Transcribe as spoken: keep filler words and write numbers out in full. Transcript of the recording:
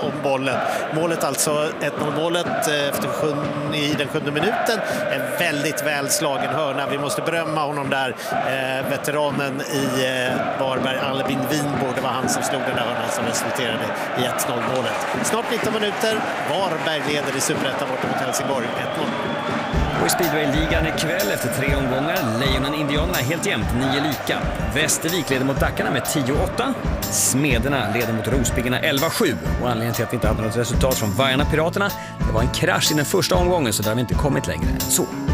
om bollen. Målet alltså, ett noll-målet efter sjun, i den sjunde minuten. En väldigt välslagen hörna. Vi måste berömma honom där. Eh, veteranen i eh, Varberg, Albin Winborg. Det var han som slog den där hörnan som resulterade i ett noll-målet. Snart nitton minuter. Varberg leder i Superettan borta mot Helsingborg. ett noll. Och i Speedway-ligan ikväll efter tre omgångar. Lejonen Indianerna helt jämnt, nio lika. Västervik leder mot Dackarna med tio åtta. Smederna leder mot Rospiggarna elva sju. Och anledningen till att vi inte hade något resultat från Vargarna Piraterna, det var en krasch i den första omgången, så där har vi inte kommit längre än så.